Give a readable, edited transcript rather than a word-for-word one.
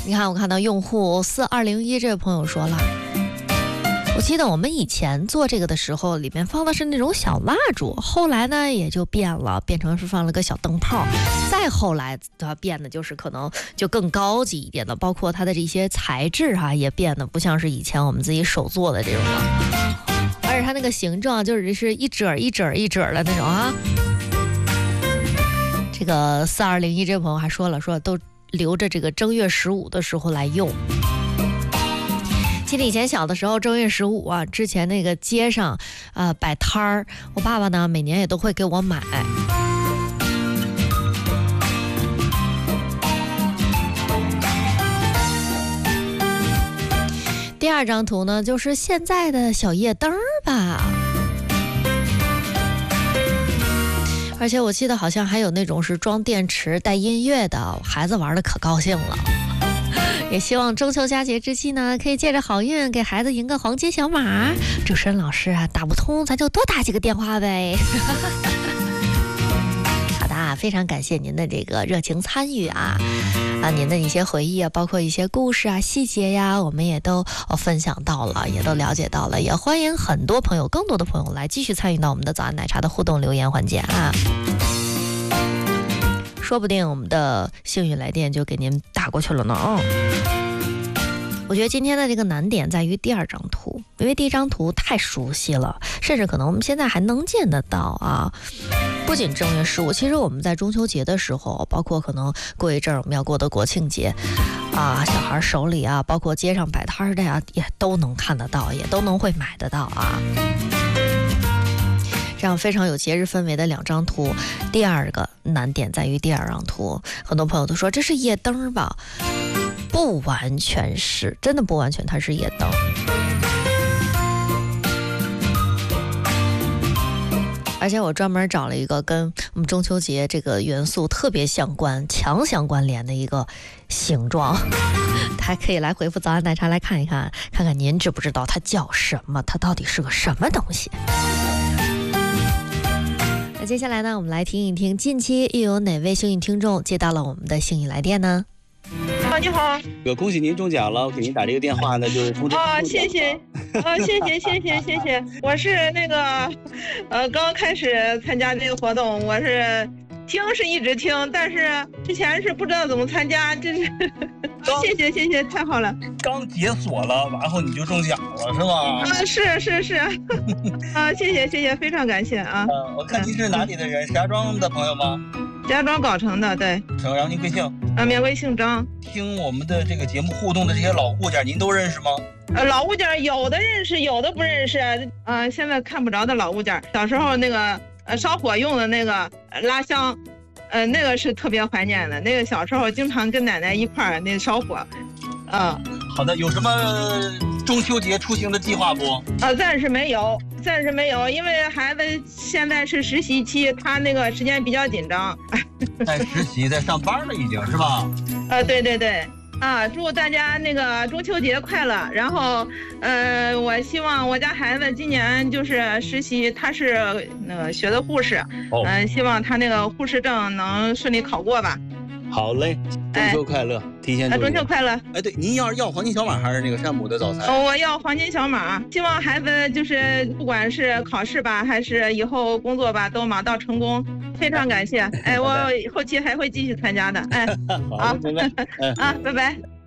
你看，我看到用户4201这位朋友说了，我记得我们以前做这个的时候，里面放的是那种小蜡烛，后来呢也就变了，变成是放了个小灯泡，再后来它变得就是可能就更高级一点的，包括它的这些材质也变得不像是以前我们自己手做的这种了，而且它那个形状就是一褶一褶一褶的那种啊。这个4201这位朋友还说了，说都留着这个正月15的时候来用。记得以前小的时候，正月15之前那个街上摆摊儿，我爸爸呢每年也都会给我买。第二张图呢，就是现在的小夜灯吧。而且我记得好像还有那种是装电池带音乐的，孩子玩的可高兴了。也希望中秋佳节之际呢，可以借着好运给孩子赢个黄金小马。主持人老师打不通咱就多打几个电话呗。好的，非常感谢您的这个热情参与您的一些回忆包括一些故事细节呀，我们也都分享到了，也都了解到了，也欢迎很多朋友，更多的朋友来继续参与到我们的早安奶茶的互动留言环节说不定我们的幸运来电就给您打过去了呢我觉得今天的这个难点在于第二张图，因为第一张图太熟悉了，甚至可能我们现在还能见得到不仅正月15，其实我们在中秋节的时候，包括可能过一阵我们要过的国庆节小孩手里包括街上摆摊的也都能看得到，也都能会买得到这样非常有节日氛围的两张图。第二个难点在于第二张图，很多朋友都说这是夜灯吧，不完全是，真的不完全它是夜灯。而且我专门找了一个跟我们中秋节这个元素特别相关、强相关联的一个形状，大家可以来回复早安奶茶来看一看，看看您知不知道它叫什么，它到底是个什么东西。那接下来呢，我们来听一听近期又有哪位幸运听众接到了我们的幸运来电呢？ 你好， 恭喜您中奖了，我给您打这个电话呢，就是通知谢谢，谢谢，我是那个刚开始参加这个活动，我是一直听，但是之前是不知道怎么参加，真是谢谢，太好了。 刚解锁了，然后你就中奖了是吧？ 是谢谢，非常感谢我看您是哪里的人？石家庄的朋友吗？ 石家庄藁城的，对。 然后您贵姓？ 免贵姓张。 听我们的这个节目互动的这些老物件，您都认识吗？ 老物件有的认识，有的不认识。现在看不着的老物件，小时候那个烧火用的那个拉香，那个是特别怀念的。那个小时候经常跟奶奶一块儿那烧火。 好的，有什么中秋节出行的计划不？ 暂时没有，因为孩子现在是实习期，他那个时间比较紧张。 在实习，在上班了已经是吧？ 对。祝大家那个中秋节快乐。然后，我希望我家孩子今年就是实习，他是那个学的护士，希望他那个护士证能顺利考过吧。 好嘞，中秋快乐，提前祝中秋快乐。 对，您要黄金小马还是那个山姆的早餐？ 我要黄金小马，希望孩子就是不管是考试吧，还是以后工作吧，都马到成功。非常感谢，我后期还会继续参加的。好， 拜拜。 拜拜。